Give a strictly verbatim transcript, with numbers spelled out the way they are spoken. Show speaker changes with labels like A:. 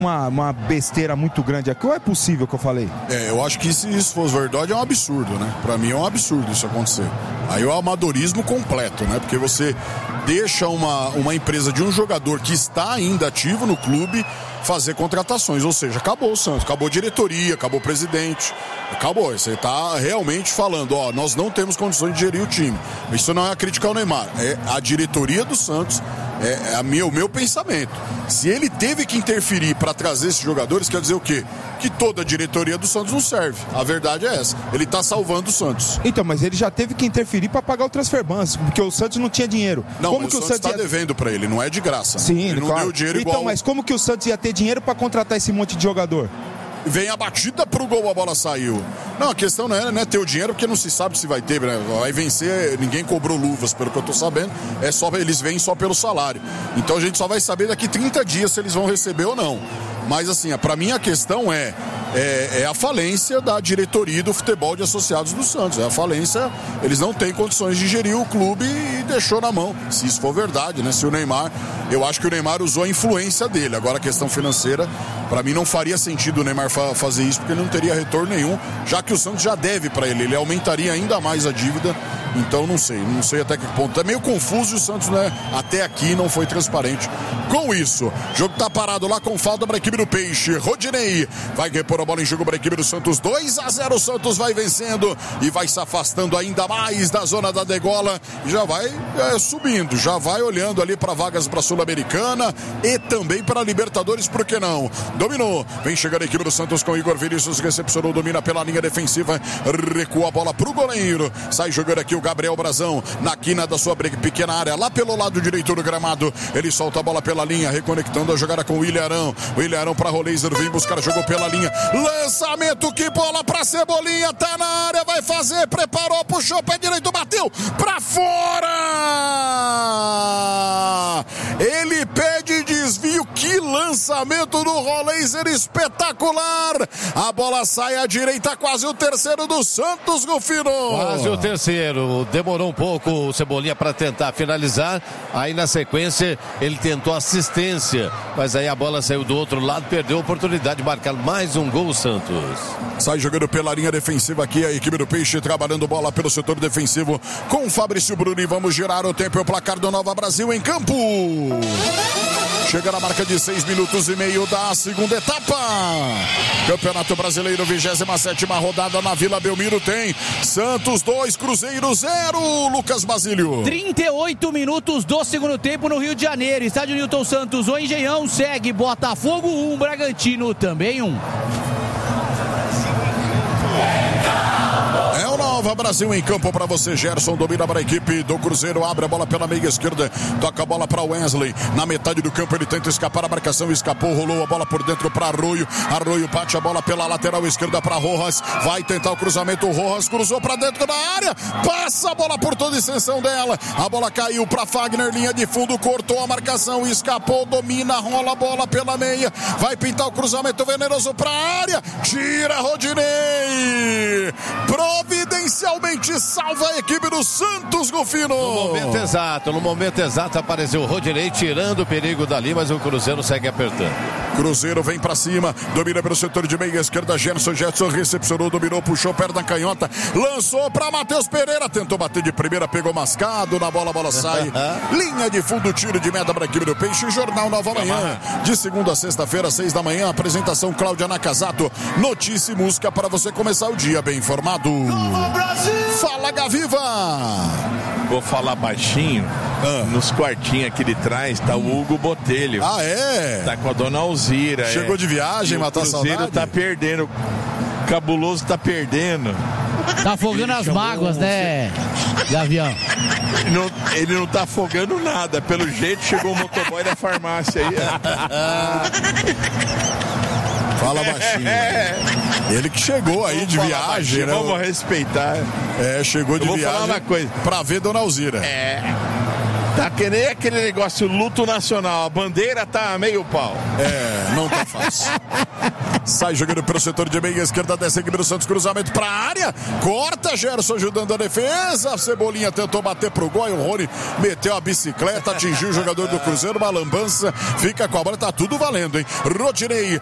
A: Uma, uma besteira muito grande aqui, ou é possível que eu falei?
B: É, eu acho que se isso fosse verdade é um absurdo, né? Pra mim é um absurdo isso acontecer. Aí é o amadorismo completo, né? Porque você deixa uma, uma empresa de um jogador que está ainda ativo no clube fazer contratações, ou seja, acabou o Santos, acabou a diretoria, acabou o presidente, acabou. Você está realmente falando, ó, nós não temos condições de gerir o time. Isso não é a crítica ao Neymar, é a diretoria do Santos, é, é a minha, o meu pensamento. Se ele teve que interferir para trazer esses jogadores, quer dizer o quê? Que toda a diretoria do Santos não serve. A verdade é essa. Ele está salvando o Santos.
A: Então, mas ele já teve que interferir para pagar o transfer ban, porque o Santos não tinha dinheiro.
B: Não,
A: como
B: mas
A: que
B: o
A: o
B: Santos está
A: ia...
B: devendo para ele, não é de graça.
A: Sim,
B: ele não
A: claro.
B: deu dinheiro
A: então,
B: igual...
A: mas como que o Santos ia ter dinheiro para contratar esse monte de jogador?
B: Vem a batida pro gol, a bola saiu. Não, a questão não é, não é ter o dinheiro, porque não se sabe se vai ter, né? Vai vencer, ninguém cobrou luvas, pelo que eu tô sabendo. É só, eles vêm só pelo salário. Então a gente só vai saber daqui trinta dias se eles vão receber ou não. Mas assim, para mim a questão é, é, é a falência da diretoria do futebol de associados do Santos. É a falência, eles não têm condições de gerir o clube e deixou na mão. Se isso for verdade, né? Se o Neymar, eu acho que o Neymar usou a influência dele. Agora a questão financeira, para mim não faria sentido o Neymar fa- fazer isso, porque ele não teria retorno nenhum, já que o Santos já deve para ele. Ele aumentaria ainda mais a dívida. Então não sei, não sei até que ponto. É meio confuso e o Santos, né, até aqui não foi transparente com isso. O jogo tá parado lá com falta para a equipe do Peixe. Rodinei vai repor a bola em jogo para a equipe do Santos. dois a zero, o Santos vai vencendo e vai se afastando ainda mais da zona da degola. Já vai é, subindo, já vai olhando ali para vagas para a Sul-Americana e também para a Libertadores, por que não? Dominou, vem chegando a equipe do Santos com Igor Vinícius, recepcionou, domina pela linha defensiva, recua a bola pro goleiro, sai jogando aqui o Gabriel Brazão, na quina da sua pequena área, lá pelo lado direito do gramado, ele solta a bola pela linha, reconectando a jogada com o William Arão, William Arão para Roleiser, vem buscar, jogou pela linha, lançamento, que bola pra Cebolinha, tá na área, vai fazer, preparou, puxou, pé direito, bateu, pra fora! Ele pede desvio, que lançamento do Roleiser, espetacular! A bola sai à direita, quase o terceiro do Santos, Rufino!
C: Quase o terceiro. Demorou um pouco o Cebolinha para tentar finalizar. Aí na sequência ele tentou assistência, mas aí a bola saiu do outro lado, perdeu a oportunidade de marcar mais um gol o Santos.
B: Sai jogando pela linha defensiva aqui a equipe do Peixe, trabalhando bola pelo setor defensivo com Fabrício Bruni. Vamos girar o tempo e o placar do Nova Brasil em campo. Chega na marca de seis minutos e meio da segunda etapa. Campeonato Brasileiro, vigésima sétima rodada na Vila Belmiro, tem Santos dois, Cruzeiro zero. Lucas Basílio.
D: trinta e oito minutos do segundo tempo no Rio de Janeiro. Estádio Newton Santos, o Engenhão segue Botafogo um, Bragantino também um.
B: É o Nova Brasil em campo para você, Gerson, domina para a equipe do Cruzeiro, abre a bola pela meia esquerda, toca a bola para Wesley, na metade do campo ele tenta escapar, a marcação escapou, rolou a bola por dentro para Arroio, Arroio bate a bola pela lateral esquerda para Rojas, vai tentar o cruzamento, o Rojas cruzou para dentro da área, passa a bola por toda a extensão dela, a bola caiu para Fagner, linha de fundo, cortou a marcação, escapou, domina, rola a bola pela meia, vai pintar o cruzamento venenoso para a área, tira Rodinei, providencialmente salva a equipe do Santos, Golfino.
C: No momento exato, no momento exato apareceu o Rodinei tirando o perigo dali, mas o Cruzeiro segue apertando.
B: Cruzeiro vem pra cima, domina pelo setor de meia esquerda, Gerson Jetson recepcionou, dominou, puxou perna canhota, lançou pra Matheus Pereira, tentou bater de primeira, pegou mascado, na bola, a bola sai, linha de fundo, tiro de meta para a equipe do Peixe, Jornal Nova Manhã, de segunda a sexta-feira, seis da manhã, apresentação Cláudia Nakazato, notícia e música para você começar o dia bem informado. Fala, Gaviva!
E: Vou falar baixinho. Ah. Nos quartinhos aqui de trás tá o Hugo Botelho.
B: Ah, é?
E: Tá com a dona Alzira.
B: Chegou
E: é.
B: de viagem, matar saudade.
E: O Cruzeiro tá perdendo. Cabuloso tá perdendo.
D: Tá afogando as mágoas, né, Gavião?
E: Não, ele não tá afogando nada. Pelo jeito, chegou o motoboy da farmácia aí.
B: Fala baixinho. É. Ele que chegou aí vamos de viagem, baixinho, né?
E: Vamos respeitar.
B: É, chegou de
E: Eu vou
B: viagem
E: falar uma coisa.
B: pra ver Dona Alzira.
E: É. Tá que nem aquele negócio luto nacional. A bandeira tá meio pau.
B: É, não tá fácil. Sai jogando pelo setor de meia esquerda, desce aqui pelo Santos, cruzamento pra área. Corta, Gerson ajudando a defesa. Cebolinha tentou bater pro gol e o Rony meteu a bicicleta, atingiu o jogador do Cruzeiro, uma lambança. Fica com a bola, tá tudo valendo, hein? Rodinei